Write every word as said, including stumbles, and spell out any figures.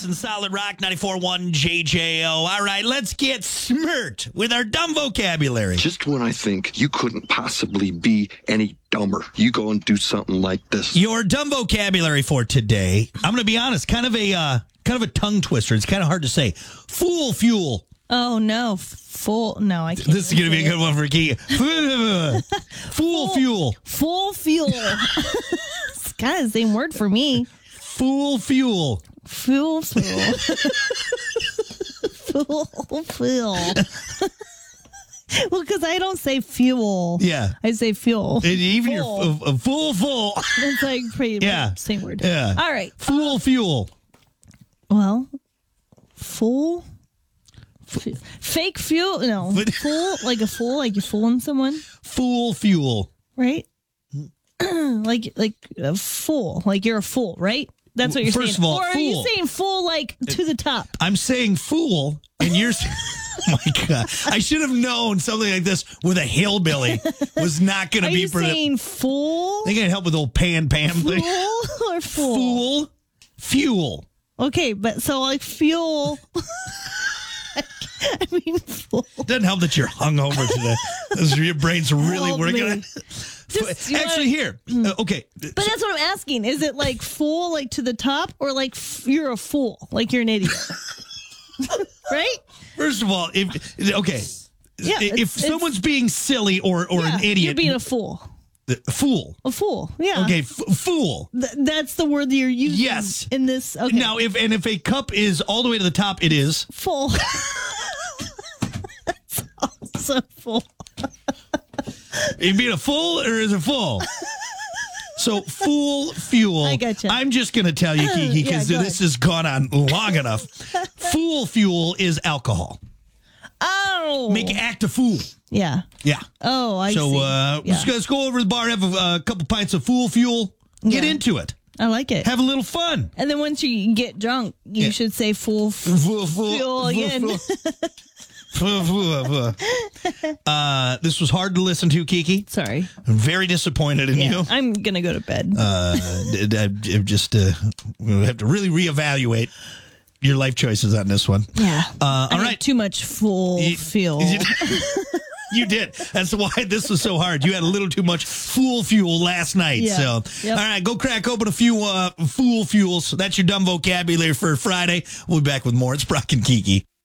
and Solid Rock ninety-four point one J J O. All right, let's get smirt with our dumb vocabulary. Just when I think you couldn't possibly be any dumber, you go and do something like this. Your dumb vocabulary for today, I'm going to be honest, kind of a uh, kind of a tongue twister. It's kind of hard to say. Fool fuel. Oh, no. Full. No, I can't. This is going to be a good one for Key. Fool Full, fuel. Full fuel. It's kind of the same word for me. Fool fuel. Fuel fuel. Fuel fuel. Well, because I don't say fuel. Yeah. I say fuel. And even full. your f- f- full full. It's like pretty Yeah. much same word. Yeah. All right. Fool fuel. Well, full. F- fake fuel. No. Fool. Like a fool. Like you're fooling someone. Fool fuel. Right? like like a fool. Like you're a fool, right? That's what you're First saying. of all, or are fool. you saying full like to the top? I'm saying fool, and you're. Oh my God! I should have known something like this with a hillbilly was not going to Are be you for saying the. fool? They can't help with the old pan Pam thing. Fool or fool? Fool, fuel. Okay, but so like fuel. I mean, fool. Doesn't help that you're hungover today. This- Your brain's really Help working. me. on it. Just, you Actually, wanna- here. Uh, okay. But that's what I'm asking. Is it like fool, like to the top, or like f- you're a fool, like you're an idiot? Right? First of all, if okay, Yeah, if it's- someone's being silly or or Yeah, an idiot, You're being a fool. uh, fool. A fool. Yeah. Okay, f- fool. Th- that's the word that you're using. Yes. In this. Okay. Now, if and if a cup is all the way to the top, it is. Full. That's also full. You being a fool or is it full? So, fool fuel. I gotcha. I'm just going to tell you, Kiki, because Yeah, go this has gone on long enough. Fool fuel is alcohol. Oh. Make you act a fool. Yeah. Yeah. Oh, I so, see. uh, yeah. let's, go, let's go over to the bar, have a, a couple pints of fool fuel, get Yeah. into it, I like it. have a little fun. And then once you get drunk, you Yeah. should say full f- Fool, fool, fuel fool, again. fool. Fool, fool, fool. Uh, this was hard to listen to, Kiki. Sorry. I'm very disappointed in Yeah, you. I'm going to go to bed. Uh, I, I just uh, we have to really reevaluate your life choices on this one. yeah. Uh, I all had right. Too much full You- fuel. You, you did. That's why this was so hard. You had a little too much fool fuel last night. Yeah. So, Yep. all right, go crack open a few uh, fool fuels. That's your dumb vocabulary for Friday. We'll be back with more. It's Brock and Kiki.